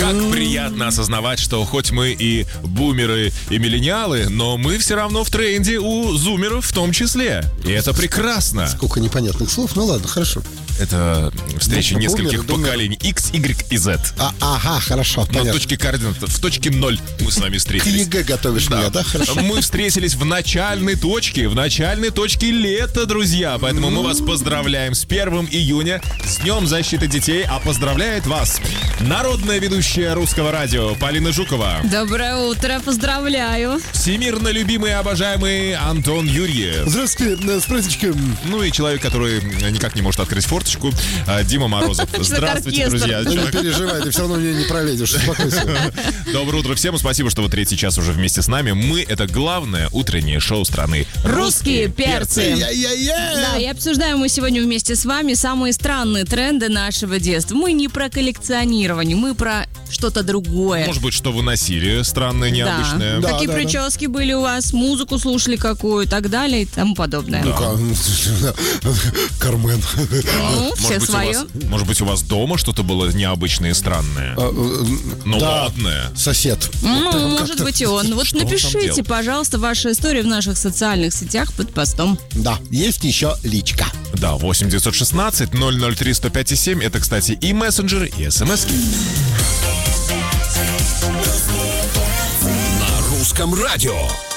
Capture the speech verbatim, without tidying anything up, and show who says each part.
Speaker 1: Как приятно осознавать, что хоть мы и бумеры, и миллениалы, но мы все равно в тренде у зумеров в том числе. И это прекрасно.
Speaker 2: Сколько непонятных слов, ну ладно, хорошо.
Speaker 1: Это встреча
Speaker 2: Ну,
Speaker 1: нескольких
Speaker 2: бумеры,
Speaker 1: поколений X, Y и Z.
Speaker 2: А, ага, хорошо,
Speaker 1: Но
Speaker 2: понятно.
Speaker 1: в точке координат, в точке ноль мы с вами
Speaker 2: К
Speaker 1: встретились.
Speaker 2: ЕГЭ готовишь
Speaker 1: Да.
Speaker 2: меня, да? Хорошо.
Speaker 1: Мы встретились в начальной точке, в начальной точке лета, друзья. Поэтому мы вас поздравляем с первым июня, с Днем защиты детей. А поздравляет вас народная ведущая Русского радио Полина Жукова.
Speaker 3: Доброе утро, поздравляю.
Speaker 1: Всемирно любимый и обожаемый Антон Юрьев.
Speaker 2: Здравствуйте, с праздничком.
Speaker 1: Ну и человек, который никак не может открыть форточку, а, Дима Морозов. Здравствуйте,
Speaker 3: оркестр.
Speaker 1: друзья.
Speaker 2: Да не переживай, ты все равно мне не пролезешь, успокойся.
Speaker 1: Доброе утро всем. Спасибо, что вы третий час уже вместе с нами. Мы — это главное утреннее шоу страны.
Speaker 3: Русские перцы.
Speaker 2: Я-я-я!
Speaker 3: Да, и обсуждаем мы сегодня вместе с вами самые странные тренды нашего детства. Мы не про коллекционирование, мы про что-то другое.
Speaker 1: Может быть, что вы носили странное, необычное.
Speaker 2: Да.
Speaker 3: Какие
Speaker 2: да, да.
Speaker 3: прически были у вас, музыку слушали какую и так далее и тому подобное.
Speaker 2: Ну-ка, Кармен.
Speaker 3: Ну, все
Speaker 1: Может быть, у
Speaker 3: свое.
Speaker 1: вас, может быть, у вас дома что-то было необычное и странное? Ну
Speaker 2: Да,
Speaker 1: ладно.
Speaker 2: сосед.
Speaker 3: Ну, может быть и он. Вот
Speaker 1: Что он там
Speaker 3: напишите,
Speaker 1: делал?
Speaker 3: пожалуйста, ваши истории в наших социальных сетях под постом.
Speaker 2: Да, есть еще личка.
Speaker 1: Да, восемь девятьсот шестнадцать ноль ноль три сто пять и семь. Это, кстати, и мессенджеры, и смс-ки.
Speaker 4: На русском радио.